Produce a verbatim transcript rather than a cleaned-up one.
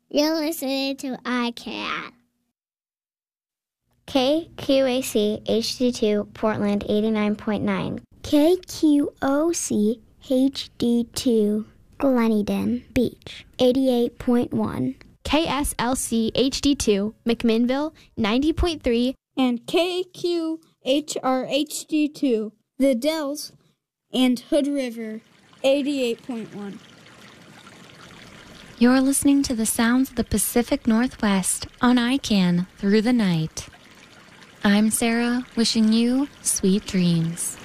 You're listening to I CAN. K Q A C H D two Portland eighty-nine point nine. K Q O C H D two Gleneden Beach eighty-eight point one. K S L C H D two McMinnville ninety point three. And K Q H R H D two The Dells and Hood River eighty-eight point one. You're listening to the sounds of the Pacific Northwest on I CAN through the night. I'm Sarah, wishing you sweet dreams.